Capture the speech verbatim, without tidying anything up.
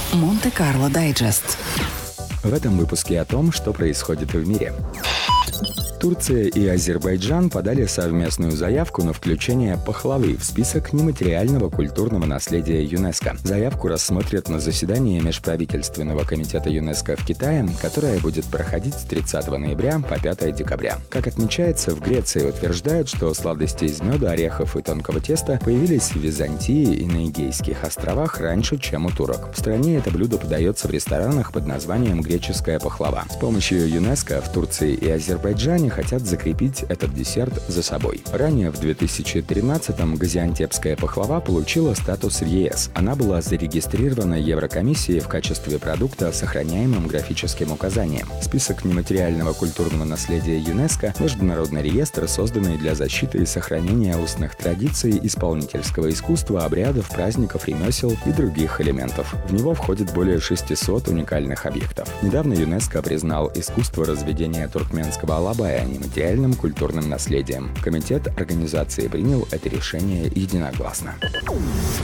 Монте-Карло Дайджест. В этом выпуске о том, что происходит в мире. Турция и Азербайджан подали совместную заявку на включение пахлавы в список нематериального культурного наследия ЮНЕСКО. Заявку рассмотрят на заседании Межправительственного комитета ЮНЕСКО в Китае, которое будет проходить с тридцатого ноября по пятое декабря. Как отмечается, в Греции утверждают, что сладости из меда, орехов и тонкого теста появились в Византии и на Эгейских островах раньше, чем у турок. В стране это блюдо подается в ресторанах под названием греческая пахлава. С помощью ЮНЕСКО в Турции и Азербайджане хотят закрепить этот десерт за собой. Ранее, в две тысячи тринадцатом, газиантепская пахлава получила статус в ЕС. Она была зарегистрирована Еврокомиссией в качестве продукта с сохраняемым графическим указанием. Список нематериального культурного наследия ЮНЕСКО – международный реестр, созданный для защиты и сохранения устных традиций, исполнительского искусства, обрядов, праздников, ремесел и других элементов. В него входит более шестисот уникальных объектов. Недавно ЮНЕСКО признал искусство разведения туркменского алабая нематериальным культурным наследием. Комитет организации принял это решение единогласно.